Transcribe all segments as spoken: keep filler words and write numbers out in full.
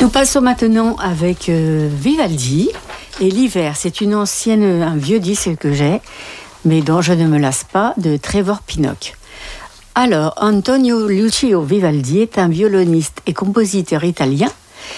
Nous passons maintenant avec euh, Vivaldi. Et l'hiver, c'est une ancienne, un vieux disque que j'ai, mais dont je ne me lasse pas, de Trevor Pinnock. Alors, Antonio Lucio Vivaldi est un violoniste et compositeur italien,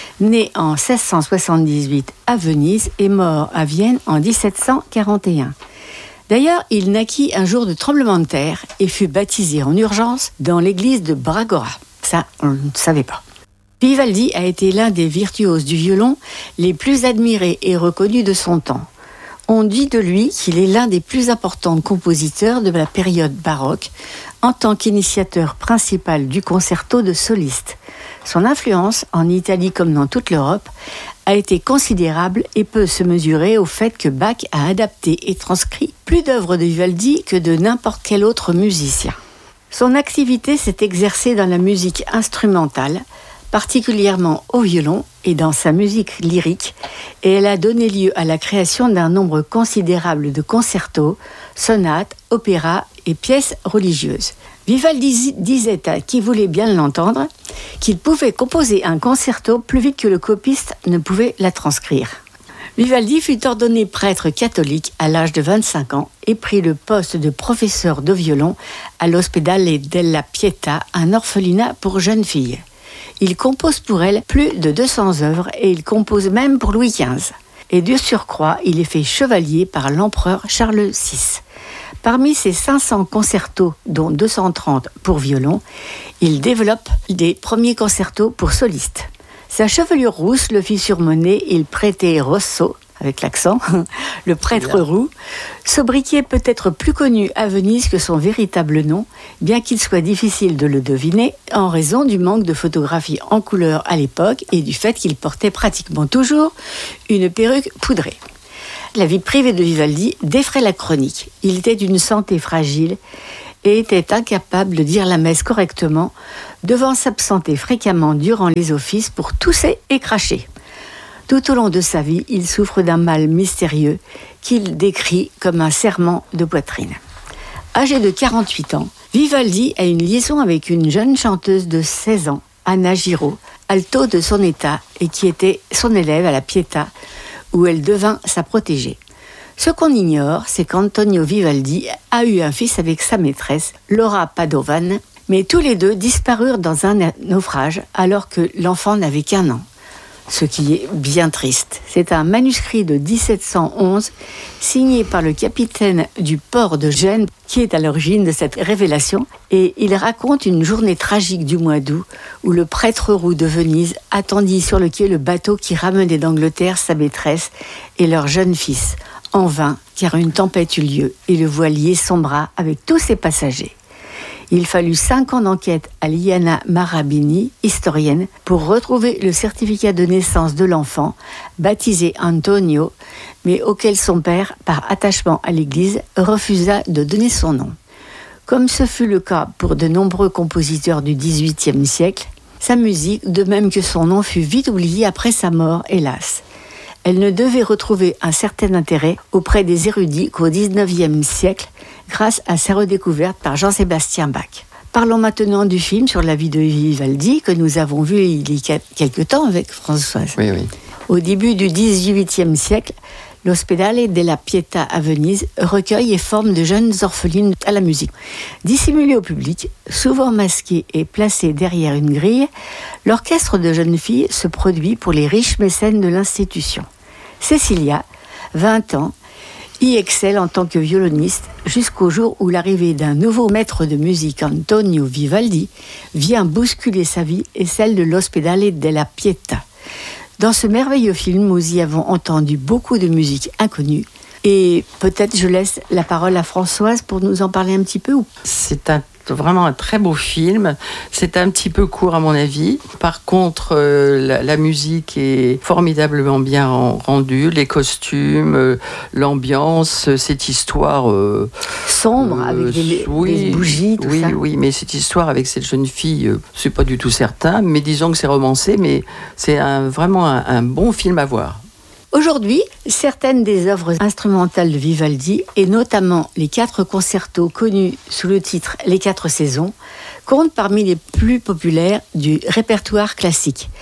né en seize cent soixante-dix-huit à Venise et mort à Vienne en dix-sept cent quarante et un. D'ailleurs, il naquit un jour de tremblement de terre et fut baptisé en urgence dans l'église de Bragora. Ça, on ne savait pas. Vivaldi a été l'un des virtuoses du violon les plus admirés et reconnus de son temps. On dit de lui qu'il est l'un des plus importants compositeurs de la période baroque en tant qu'initiateur principal du concerto de soliste. Son influence, en Italie comme dans toute l'Europe, a été considérable et peut se mesurer au fait que Bach a adapté et transcrit plus d'œuvres de Vivaldi que de n'importe quel autre musicien. Son activité s'est exercée dans la musique instrumentale, particulièrement au violon et dans sa musique lyrique, et elle a donné lieu à la création d'un nombre considérable de concertos, sonates, opéras et pièces religieuses. Vivaldi disait à qui voulait bien l'entendre qu'il pouvait composer un concerto plus vite que le copiste ne pouvait la transcrire. Vivaldi fut ordonné prêtre catholique à l'âge de vingt-cinq ans et prit le poste de professeur de violon à l'Ospedale della Pietà, un orphelinat pour jeunes filles. Il compose pour elle plus de deux cents œuvres et il compose même pour Louis quinze. Et de surcroît, il est fait chevalier par l'empereur Charles six. Parmi ses cinq cents concertos, dont deux cent trente pour violon, il développe des premiers concertos pour solistes. Sa chevelure rousse le fit surmonner, il prêtait Rosso, avec l'accent, le prêtre roux, sobriquet peut-être plus connu à Venise que son véritable nom, bien qu'il soit difficile de le deviner, en raison du manque de photographies en couleur à l'époque et du fait qu'il portait pratiquement toujours une perruque poudrée. La vie privée de Vivaldi défrait la chronique. Il était d'une santé fragile et était incapable de dire la messe correctement, devant s'absenter fréquemment durant les offices pour tousser et cracher. Tout au long de sa vie, il souffre d'un mal mystérieux qu'il décrit comme un serrement de poitrine. Âgé de quarante-huit ans, Vivaldi a une liaison avec une jeune chanteuse de seize ans, Anna Giraud, alto de son état et qui était son élève à la Pietà, où elle devint sa protégée. Ce qu'on ignore, c'est qu'Antonio Vivaldi a eu un fils avec sa maîtresse, Laura Padovan, mais tous les deux disparurent dans un naufrage alors que l'enfant n'avait qu'un an. Ce qui est bien triste. C'est un manuscrit de dix-sept cent onze, signé par le capitaine du port de Gênes, qui est à l'origine de cette révélation, et il raconte une journée tragique du mois d'août, où le prêtre roux de Venise attendit sur le quai le bateau qui ramenait d'Angleterre sa maîtresse et leur jeune fils. En vain, car une tempête eut lieu, et le voilier sombra avec tous ses passagers. Il fallut cinq ans d'enquête à Liana Marabini, historienne, pour retrouver le certificat de naissance de l'enfant, baptisé Antonio, mais auquel son père, par attachement à l'Église, refusa de donner son nom. Comme ce fut le cas pour de nombreux compositeurs du dix-huitième siècle, sa musique, de même que son nom, fut vite oubliée après sa mort, hélas. Elle ne devait retrouver un certain intérêt auprès des érudits qu'au dix-neuvième siècle, grâce à sa redécouverte par Jean-Sébastien Bach. Parlons maintenant du film sur la vie de Vivaldi que nous avons vu il y a quelque temps avec Françoise. Oui, oui. Au début du dix-huitième siècle, l'Ospedale della Pietà à Venise recueille et forme de jeunes orphelines à la musique. Dissimulées au public, souvent masquées et placées derrière une grille, l'orchestre de jeunes filles se produit pour les riches mécènes de l'institution. Cecilia, vingt ans, y excelle en tant que violoniste jusqu'au jour où l'arrivée d'un nouveau maître de musique, Antonio Vivaldi, vient bousculer sa vie et celle de l'Ospedale della Pietà. Dans ce merveilleux film, nous y avons entendu beaucoup de musique inconnue. Et peut-être je laisse la parole à Françoise pour nous en parler un petit peu. C'est un, vraiment un très beau film. C'est un petit peu court à mon avis. Par contre, euh, la, la musique est formidablement bien rendue. Les costumes, euh, l'ambiance, cette histoire... Euh, sombre, euh, avec des, oui, des bougies, tout oui, ça. Oui, mais cette histoire avec cette jeune fille, euh, c'est pas du tout certain. Mais disons que c'est romancé, mais c'est un, vraiment un, un bon film à voir. Aujourd'hui, certaines des œuvres instrumentales de Vivaldi, et notamment les quatre concertos connus sous le titre « Les quatre saisons », comptent parmi les plus populaires du répertoire classique.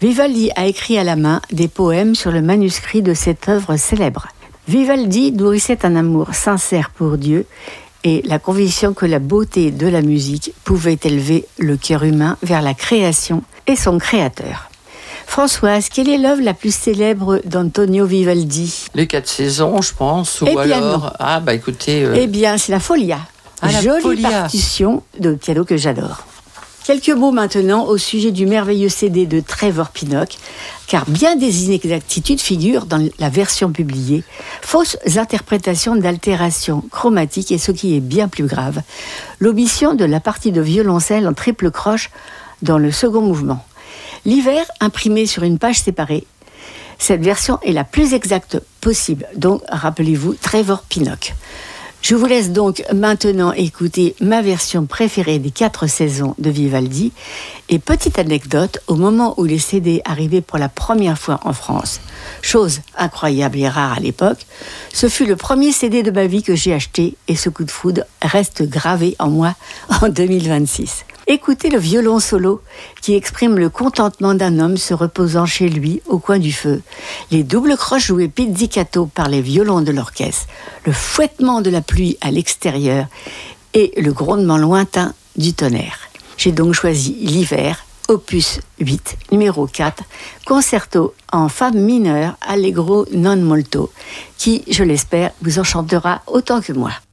Vivaldi a écrit à la main des poèmes sur le manuscrit de cette œuvre célèbre. Vivaldi nourrissait un amour sincère pour Dieu et la conviction que la beauté de la musique pouvait élever le cœur humain vers la création et son créateur. Françoise, quelle est l'œuvre la plus célèbre d'Antonio Vivaldi ? Les quatre saisons, je pense, ou Eh bien, alors... non. Ah, bah écoutez... Euh... Eh bien, c'est la Folia. Ah, la Jolie Folia. partition de piano que j'adore. Quelques mots maintenant au sujet du merveilleux C D de Trevor Pinnock, car bien des inexactitudes figurent dans la version publiée, fausses interprétations d'altérations chromatiques et ce qui est bien plus grave, l'omission de la partie de violoncelle en triple croche dans le second mouvement. L'hiver, imprimé sur une page séparée, cette version est la plus exacte possible, donc rappelez-vous Trevor Pinnock. Je vous laisse donc maintenant écouter ma version préférée des quatre saisons de Vivaldi. Et petite anecdote, au moment où les C D arrivaient pour la première fois en France, chose incroyable et rare à l'époque, ce fut le premier C D de ma vie que j'ai acheté et ce coup de foudre reste gravé en moi en deux mille vingt-six. Écoutez le violon solo qui exprime le contentement d'un homme se reposant chez lui au coin du feu, les doubles croches jouées pizzicato par les violons de l'orchestre, le fouettement de la pluie à l'extérieur et le grondement lointain du tonnerre. J'ai donc choisi l'hiver, opus huit, numéro quatre, concerto en fa mineur allegro non molto, qui, je l'espère, vous enchantera autant que moi.